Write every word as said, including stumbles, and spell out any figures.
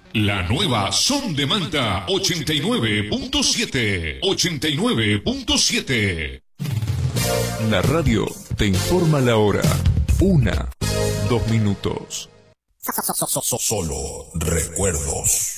La nueva Son de Manta ochenta y nueve punto siete. ochenta y nueve punto siete. La radio te informa la hora. Una, dos minutos. Solo recuerdos.